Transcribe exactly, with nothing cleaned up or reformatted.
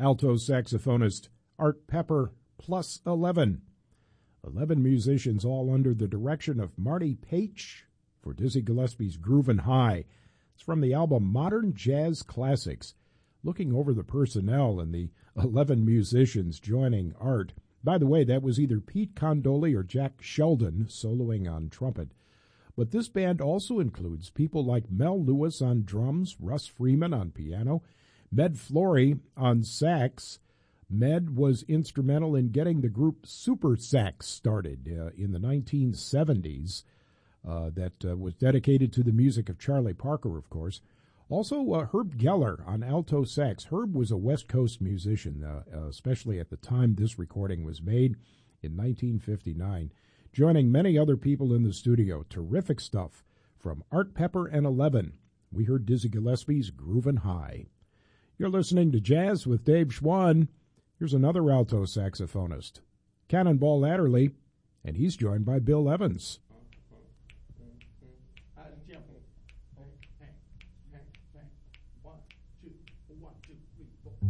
alto saxophonist Art Pepper, plus eleven. eleven musicians all under the direction of Marty Paich for Dizzy Gillespie's Groovin' High. It's from the album Modern Jazz Classics. Looking over the personnel and the eleven musicians joining Art. By the way, that was either Pete Condoli or Jack Sheldon soloing on trumpet. But this band also includes people like Mel Lewis on drums, Russ Freeman on piano, Med Flory on sax. Med was instrumental in getting the group Super Sax started uh, in the nineteen seventies. Uh, that uh, was dedicated to the music of Charlie Parker, of course. Also, uh, Herb Geller on alto sax. Herb was a West Coast musician, uh, uh, especially at the time this recording was made in nineteen fifty-nine. Joining many other people in the studio. Terrific stuff from Art Pepper and Eleven. We heard Dizzy Gillespie's Groovin' High. You're listening to Jazz with Dave Schwann. Here's another alto saxophonist, Cannonball Adderley, and he's joined by Bill Evans. One, two, one, two, three.